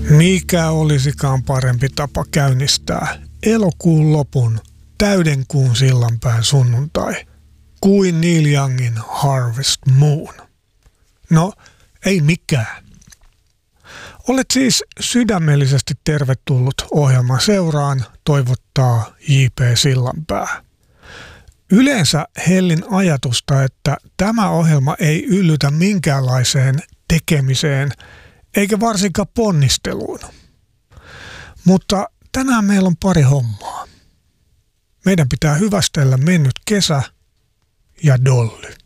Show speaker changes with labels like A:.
A: Mikä olisikaan parempi tapa käynnistää elokuun lopun täyden kuun sillanpään sunnuntai kuin Neil Youngin Harvest Moon? No, ei mikään. Olet siis sydämellisesti tervetullut ohjelman seuraan, toivottaa J.P. Sillanpää. Yleensä hellin ajatusta, että tämä ohjelma ei yllytä minkäänlaiseen tekemiseen eikä varsinkaan ponnisteluun. Mutta tänään meillä on pari hommaa. Meidän pitää hyvästellä mennyt kesä ja Dolly.